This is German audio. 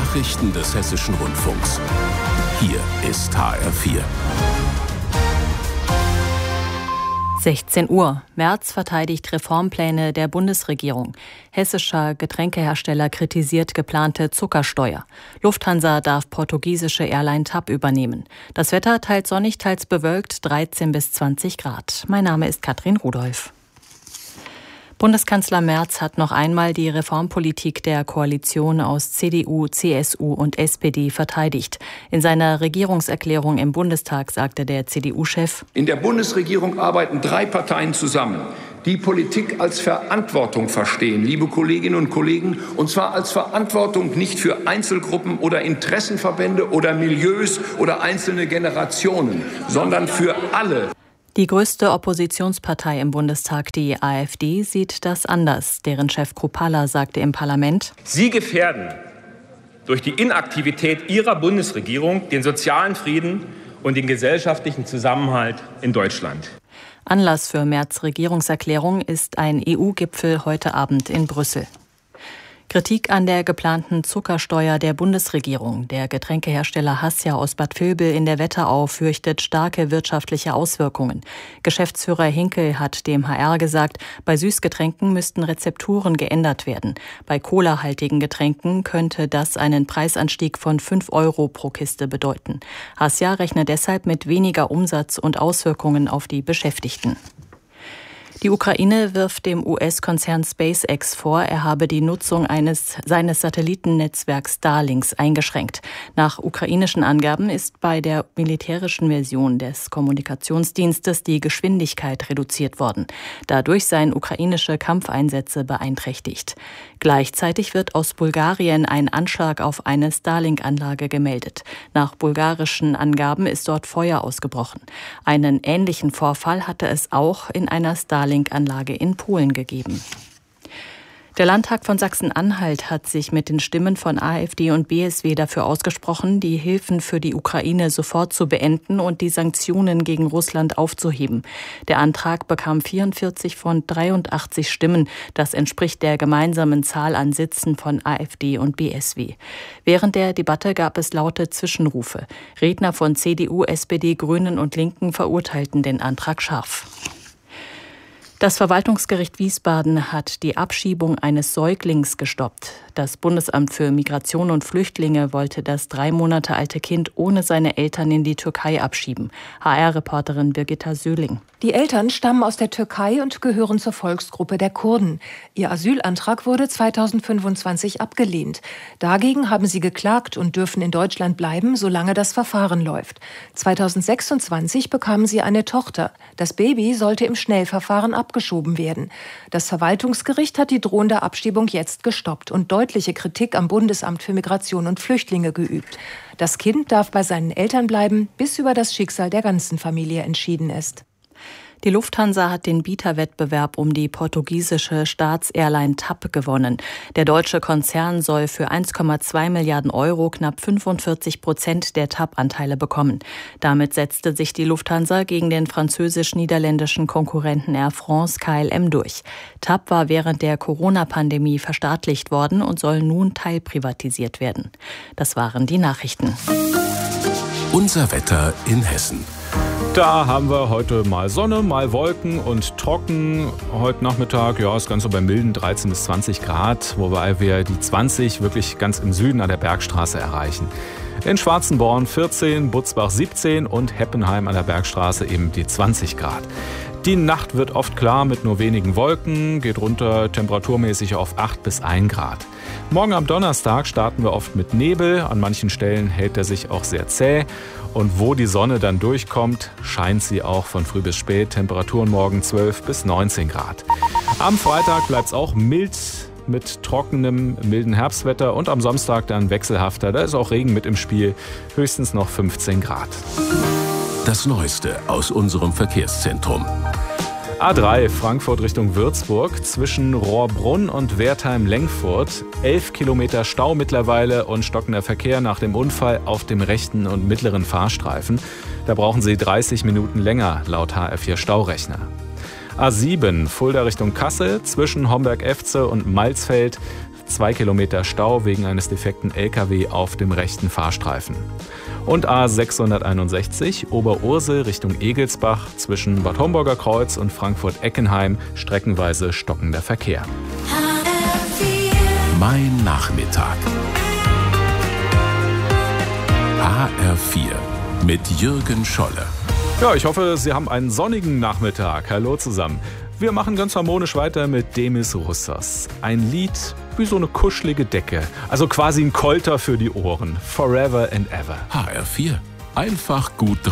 Nachrichten des Hessischen Rundfunks. Hier ist HR4. 16 Uhr. Merz verteidigt Reformpläne der Bundesregierung. Hessischer Getränkehersteller kritisiert geplante Zuckersteuer. Lufthansa darf portugiesische Airline TAP übernehmen. Das Wetter teils sonnig, teils bewölkt, 13 bis 20 Grad. Mein Name ist Katrin Rudolph. Bundeskanzler Merz hat noch einmal die Reformpolitik der Koalition aus CDU, CSU und SPD verteidigt. In seiner Regierungserklärung im Bundestag sagte der CDU-Chef: In der Bundesregierung arbeiten 3 Parteien zusammen, die Politik als Verantwortung verstehen, liebe Kolleginnen und Kollegen, und zwar als Verantwortung nicht für Einzelgruppen oder Interessenverbände oder Milieus oder einzelne Generationen, sondern für alle. Die größte Oppositionspartei im Bundestag, die AfD, sieht das anders. Deren Chef Kruppalla sagte im Parlament: Sie gefährden durch die Inaktivität Ihrer Bundesregierung den sozialen Frieden und den gesellschaftlichen Zusammenhalt in Deutschland. Anlass für Merz' Regierungserklärung ist ein EU-Gipfel heute Abend in Brüssel. Kritik an der geplanten Zuckersteuer der Bundesregierung. Der Getränkehersteller Hassia aus Bad Vilbel in der Wetterau fürchtet starke wirtschaftliche Auswirkungen. Geschäftsführer Hinkel hat dem HR gesagt, bei Süßgetränken müssten Rezepturen geändert werden. Bei colahaltigen Getränken könnte das einen Preisanstieg von 5 € pro Kiste bedeuten. Hassia rechnet deshalb mit weniger Umsatz und Auswirkungen auf die Beschäftigten. Die Ukraine wirft dem US-Konzern SpaceX vor, er habe die Nutzung seines Satellitennetzwerks Starlinks eingeschränkt. Nach ukrainischen Angaben ist bei der militärischen Version des Kommunikationsdienstes die Geschwindigkeit reduziert worden. Dadurch seien ukrainische Kampfeinsätze beeinträchtigt. Gleichzeitig wird aus Bulgarien ein Anschlag auf eine Starlink-Anlage gemeldet. Nach bulgarischen Angaben ist dort Feuer ausgebrochen. Einen ähnlichen Vorfall hatte es auch in einer Starlink-Anlage in Polen gegeben. Der Landtag von Sachsen-Anhalt hat sich mit den Stimmen von AfD und BSW dafür ausgesprochen, die Hilfen für die Ukraine sofort zu beenden und die Sanktionen gegen Russland aufzuheben. Der Antrag bekam 44 von 83 Stimmen. Das entspricht der gemeinsamen Zahl an Sitzen von AfD und BSW. Während der Debatte gab es laute Zwischenrufe. Redner von CDU, SPD, Grünen und Linken verurteilten den Antrag scharf. Das Verwaltungsgericht Wiesbaden hat die Abschiebung eines Säuglings gestoppt. Das Bundesamt für Migration und Flüchtlinge wollte das 3 Monate alte Kind ohne seine Eltern in die Türkei abschieben. HR-Reporterin Birgitta Söhling. Die Eltern stammen aus der Türkei und gehören zur Volksgruppe der Kurden. Ihr Asylantrag wurde 2025 abgelehnt. Dagegen haben sie geklagt und dürfen in Deutschland bleiben, solange das Verfahren läuft. 2026 bekamen sie eine Tochter. Das Baby sollte im Schnellverfahren abgeschoben werden. Das Verwaltungsgericht hat die drohende Abschiebung jetzt gestoppt und deutliche Kritik am Bundesamt für Migration und Flüchtlinge geübt. Das Kind darf bei seinen Eltern bleiben, bis über das Schicksal der ganzen Familie entschieden ist. Die Lufthansa hat den Bieterwettbewerb um die portugiesische Staatsairline TAP gewonnen. Der deutsche Konzern soll für 1,2 Milliarden € knapp 45% der TAP-Anteile bekommen. Damit setzte sich die Lufthansa gegen den französisch-niederländischen Konkurrenten Air France KLM durch. TAP war während der Corona-Pandemie verstaatlicht worden und soll nun teilprivatisiert werden. Das waren die Nachrichten. Unser Wetter in Hessen. Da haben wir heute mal Sonne, mal Wolken und trocken. Heute Nachmittag, ja, das Ganze bei milden 13 bis 20 Grad, wobei wir die 20 wirklich ganz im Süden an der Bergstraße erreichen. In Schwarzenborn 14, Butzbach 17 und Heppenheim an der Bergstraße eben die 20 Grad. Die Nacht wird oft klar mit nur wenigen Wolken, geht runter temperaturmäßig auf 8 bis 1 Grad. Morgen am Donnerstag starten wir oft mit Nebel, an manchen Stellen hält er sich auch sehr zäh. Und wo die Sonne dann durchkommt, scheint sie auch von früh bis spät. Temperaturen morgen 12 bis 19 Grad. Am Freitag bleibt es auch mild mit trockenem, milden Herbstwetter und am Samstag dann wechselhafter. Da ist auch Regen mit im Spiel, höchstens noch 15 Grad. Das Neueste aus unserem Verkehrszentrum. A3 Frankfurt Richtung Würzburg zwischen Rohrbrunn und Wertheim-Lengfurt. 11 Kilometer Stau mittlerweile und stockender Verkehr nach dem Unfall auf dem rechten und mittleren Fahrstreifen. Da brauchen Sie 30 Minuten länger laut HR4 Staurechner. A7 Fulda Richtung Kassel zwischen Homberg-Efze und Malzfeld 2 Kilometer Stau wegen eines defekten LKW auf dem rechten Fahrstreifen. Und A661 Oberursel Richtung Egelsbach zwischen Bad Homburger Kreuz und Frankfurt-Eckenheim streckenweise stockender Verkehr. Mein Nachmittag. HR4 mit Jürgen Scholle. Ja, ich hoffe, Sie haben einen sonnigen Nachmittag. Hallo zusammen. Wir machen ganz harmonisch weiter mit Demis Roussos. Ein Lied wie so eine kuschelige Decke. Also quasi ein Kolter für die Ohren. Forever and ever. HR4. Einfach gut